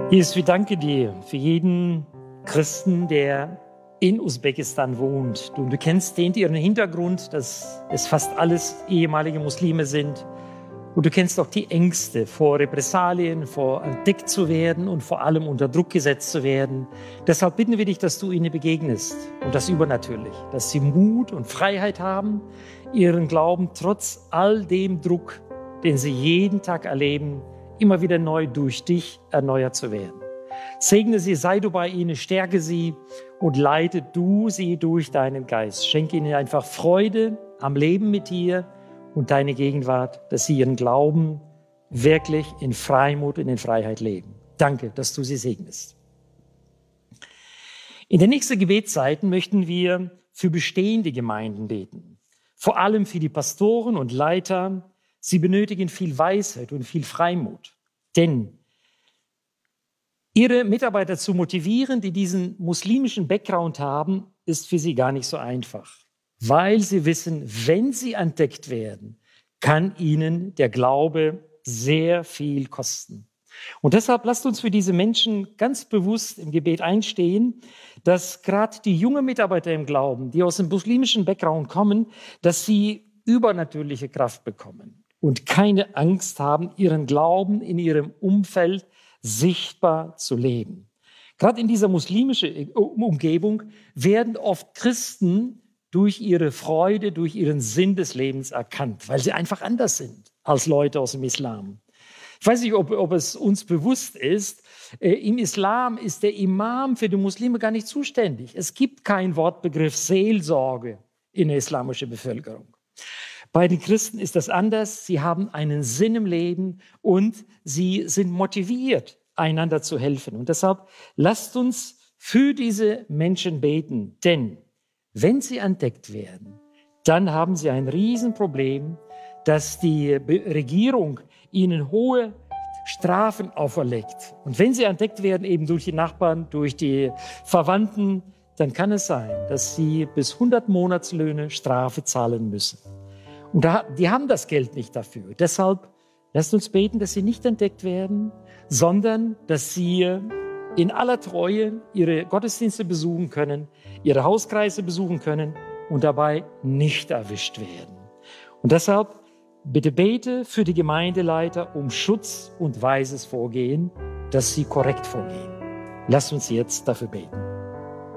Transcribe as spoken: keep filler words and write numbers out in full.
Jesus, wir danken dir für jeden Christen, der in Usbekistan wohnt. Du, du kennst den, ihren Hintergrund, dass es fast alles ehemalige Muslime sind. Und du kennst auch die Ängste vor Repressalien, vor entdeckt zu werden und vor allem unter Druck gesetzt zu werden. Deshalb bitten wir dich, dass du ihnen begegnest und das übernatürlich, dass sie Mut und Freiheit haben, ihren Glauben trotz all dem Druck, den sie jeden Tag erleben, immer wieder neu durch dich erneuert zu werden. Segne sie, sei du bei ihnen, stärke sie und leite du sie durch deinen Geist. Schenke ihnen einfach Freude am Leben mit dir und deine Gegenwart, dass sie ihren Glauben wirklich in Freimut und in Freiheit leben. Danke, dass du sie segnest. In den nächsten Gebetszeiten möchten wir für bestehende Gemeinden beten. Vor allem für die Pastoren und Leiter. Sie benötigen viel Weisheit und viel Freimut. Denn ihre Mitarbeiter zu motivieren, die diesen muslimischen Background haben, ist für sie gar nicht so einfach. Weil sie wissen, wenn sie entdeckt werden, kann ihnen der Glaube sehr viel kosten. Und deshalb lasst uns für diese Menschen ganz bewusst im Gebet einstehen, dass gerade die jungen Mitarbeiter im Glauben, die aus dem muslimischen Background kommen, dass sie übernatürliche Kraft bekommen und keine Angst haben, ihren Glauben in ihrem Umfeld sichtbar zu leben. Gerade in dieser muslimischen Umgebung werden oft Christen durch ihre Freude, durch ihren Sinn des Lebens erkannt, weil sie einfach anders sind als Leute aus dem Islam. Ich weiß nicht, ob, ob es uns bewusst ist, äh, im Islam ist der Imam für die Muslime gar nicht zuständig. Es gibt keinen Wortbegriff Seelsorge in der islamischen Bevölkerung. Bei den Christen ist das anders. Sie haben einen Sinn im Leben und sie sind motiviert, einander zu helfen. Und deshalb lasst uns für diese Menschen beten, denn wenn sie entdeckt werden, dann haben sie ein Riesenproblem, dass die Regierung ihnen hohe Strafen auferlegt. Und wenn sie entdeckt werden, eben durch die Nachbarn, durch die Verwandten, dann kann es sein, dass sie bis hundert Monatslöhne Strafe zahlen müssen. Und da, die haben das Geld nicht dafür. Deshalb lasst uns beten, dass sie nicht entdeckt werden, sondern dass sie in aller Treue ihre Gottesdienste besuchen können, ihre Hauskreise besuchen können und dabei nicht erwischt werden. Und deshalb bitte bete für die Gemeindeleiter um Schutz und weises Vorgehen, dass sie korrekt vorgehen. Lasst uns jetzt dafür beten.